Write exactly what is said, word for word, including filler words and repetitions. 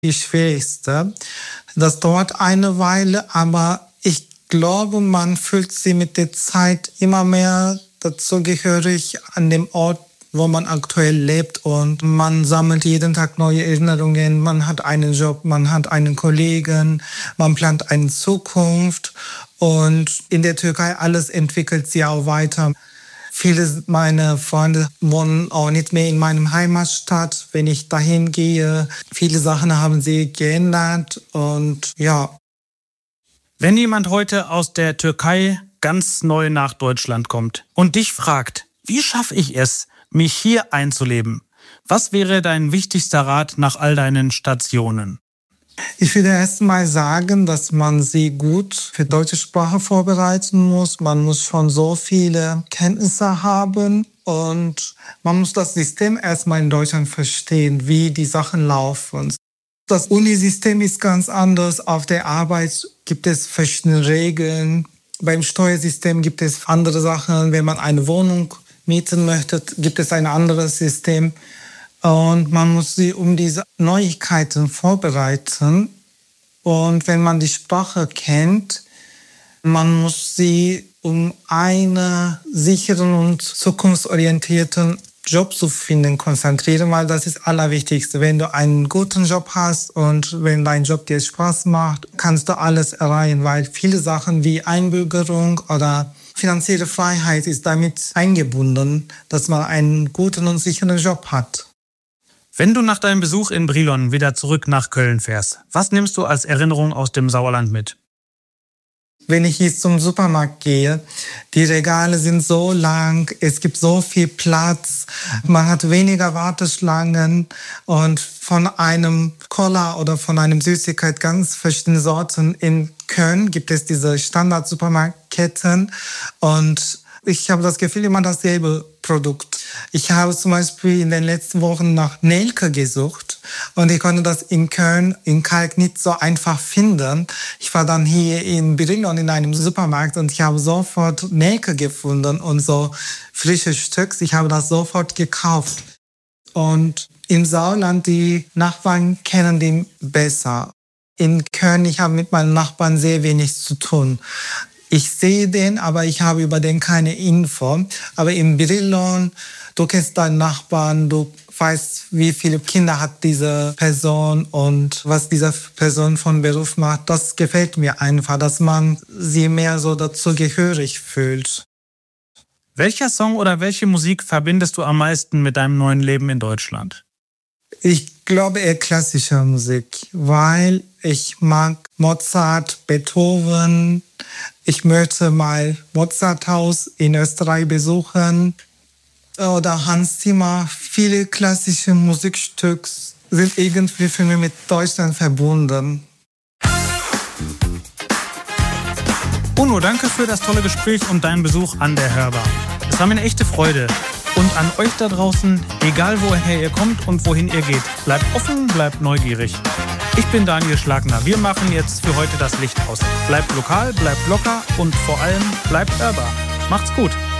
die schwierigste. Das dauert eine Weile, aber ich glaube, man fühlt sich mit der Zeit immer mehr dazugehörig an dem Ort, wo man aktuell lebt, und man sammelt jeden Tag neue Erinnerungen, man hat einen Job, man hat einen Kollegen, man plant eine Zukunft, und in der Türkei alles entwickelt sich auch weiter. Viele meiner Freunde wohnen auch nicht mehr in meinem Heimatstadt, wenn ich dahin gehe. Viele Sachen haben sich geändert und ja. Wenn jemand heute aus der Türkei ganz neu nach Deutschland kommt und dich fragt, wie schaffe ich es, mich hier einzuleben? Was wäre dein wichtigster Rat nach all deinen Stationen? Ich würde erst mal sagen, dass man sie gut für deutsche Sprache vorbereiten muss. Man muss schon so viele Kenntnisse haben und man muss das System erstmal in Deutschland verstehen, wie die Sachen laufen. Das Unisystem ist ganz anders. Auf der Arbeit gibt es verschiedene Regeln. Beim Steuersystem gibt es andere Sachen. Wenn man eine Wohnung mieten möchte, gibt es ein anderes System. Und man muss sie um diese Neuigkeiten vorbereiten. Und wenn man die Sprache kennt, man muss sie um einen sicheren und zukunftsorientierten Job zu finden, konzentrieren, weil das ist das Allerwichtigste. Wenn du einen guten Job hast und wenn dein Job dir Spaß macht, kannst du alles erreichen, weil viele Sachen wie Einbürgerung oder finanzielle Freiheit ist damit eingebunden, dass man einen guten und sicheren Job hat. Wenn du nach deinem Besuch in Brilon wieder zurück nach Köln fährst, was nimmst du als Erinnerung aus dem Sauerland mit? Wenn ich jetzt zum Supermarkt gehe, die Regale sind so lang, es gibt so viel Platz, man hat weniger Warteschlangen und von einem Cola oder von einem Süßigkeit ganz verschiedene Sorten. In Köln gibt es diese Standard-Supermarktketten und ich habe das Gefühl, immer dasselbe Produkt. Ich habe zum Beispiel in den letzten Wochen nach Nelke gesucht und ich konnte das in Köln, in Kalk nicht so einfach finden. Ich war dann hier in Brilon in einem Supermarkt und ich habe sofort Nelke gefunden und so frische Stücks. Ich habe das sofort gekauft. Und im Sauerland, die Nachbarn kennen die besser. In Köln, ich habe mit meinen Nachbarn sehr wenig zu tun. Ich sehe den, aber ich habe über den keine Info. Aber in Brilon, du kennst deinen Nachbarn, du weißt, wie viele Kinder hat diese Person und was diese Person von Beruf macht. Das gefällt mir einfach, dass man sie mehr so dazugehörig fühlt. Welcher Song oder welche Musik verbindest du am meisten mit deinem neuen Leben in Deutschland? Ich glaube eher klassische Musik, weil ich mag Mozart, Beethoven. Ich möchte mal Mozarthaus in Österreich besuchen oder Hans Zimmer. Viele klassische Musikstücke sind irgendwie für mich mit Deutschland verbunden. Uno, danke für das tolle Gespräch und deinen Besuch an der Hörbar. Es war mir eine echte Freude. Und an euch da draußen, egal woher ihr kommt und wohin ihr geht, bleibt offen, bleibt neugierig. Ich bin Daniel Schlagner. Wir machen jetzt für heute das Licht aus. Bleibt lokal, bleibt locker und vor allem bleibt hörbar. Macht's gut.